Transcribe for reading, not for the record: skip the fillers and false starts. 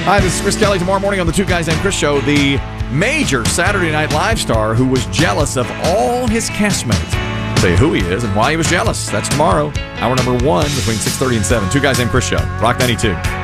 Hi, this is Chris Kelly. Tomorrow morning on the Two Guys Named Chris show, the major Saturday Night Live star who was jealous of all his castmates. I'll tell you who he is and why he was jealous. That's tomorrow, hour number 1 between 6:30 and 7. Two Guys Named Chris show, Rock 92.